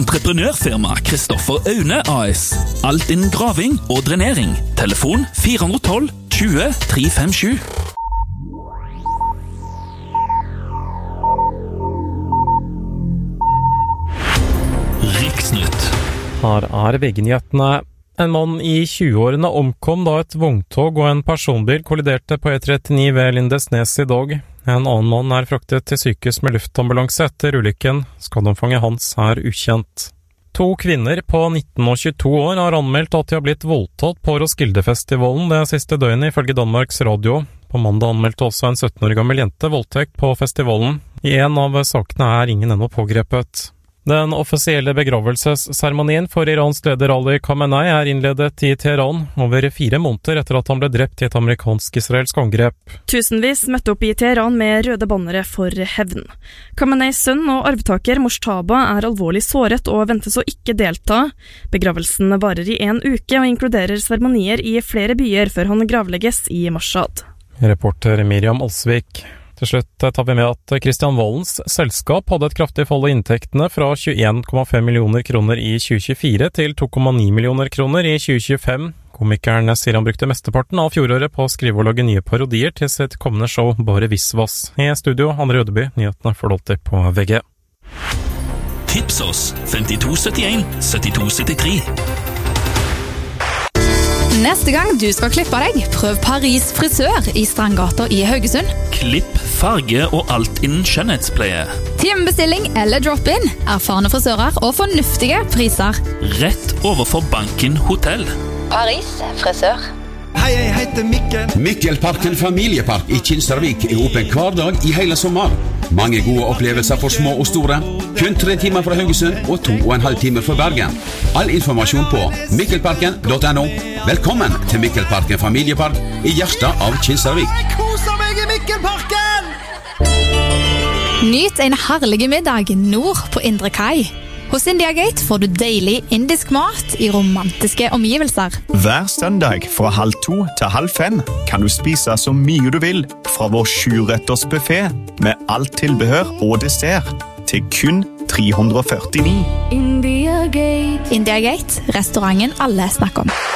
Entreprenørfirma Kristoffer Aune AS. Alt innen graving og drenering. Telefon 412 20 357. Riksnytt. Her VG-nyhetene. En mann i 20-årene omkom da et vogntog og en personbil kolliderte på E39 ved Lindesnes i dag. En annen mann fraktet til sykehus med luftambulanse etter ulykken. Skadeomfanget hans ukjent. 2 kvinner på 19 og 22 år har anmeldt at de har blitt voldtatt på Roskilde-festivalen det siste døgnet ifølge Danmarks Radio. På mandag anmeldte også en 17 år gammel jente voldtekt på festivalen. I en av sakene ingen ennå pågrepet. Den offisielle begravelsesseremonien for Irans leder Ali Khamenei innledet i Teheran over 4 måneder etter at han ble drept i et amerikansk-israelsk angrep. Tusenvis møtte opp i Teheran med røde bannere for hevn. Khameneis sønn og arvtaker Moshtaba alvorlig såret og ventes å ikke delta. Begravelsen varer i 1 uke og inkluderer seremonier i flere byer før han gravlegges i Mashhad. Reporter Miriam Alsvik. Til slutt tar vi med at Kristian Valens selskap hadde et kraftig fall i inntektene fra 21,5 millioner kroner i 2024 til 2,9 millioner kroner i 2025. Komikeren sier han brukte mesteparten av fjoråret på å skrive og lage nye parodier til sitt kommende show Bare Visvas. I studio, Andre Rødeby, nyhetene får du alltid på VG. Tips oss 5271 7273. Neste gang du skal klippe deg, prøv Paris frisør i Strandgata i Haugesund. Klipp, farge og alt innen skjønnhetspleie. Timebestilling eller drop-in, erfarne frisører og fornuftige priser. Rett overfor Banken Hotell. Paris frisør. Hei, jeg heter Mikkel. Mikkelparken familiepark i Kinsarvik åpen hver dag i hele sommer. Mange gode opplevelser for små og store. Kun 3 timer fra Haugesund og 2,5 timer fra Bergen. All informasjon på mikkelparken.no. Velkommen til Mikkelparken familiepark i hjertet av Kinsarvik. Jeg koser meg i Mikkelparken! Nyt en herlig middag nord på Indre Kai. Hos India Gate får du deilig indisk mat i romantiske omgivelser. Hver søndag fra 14:30 til 17:30 kan du spise så mye du vil fra vår 7-retters buffet med alt tilbehør og dessert til kun 349. India Gate, restauranten alle snakker om.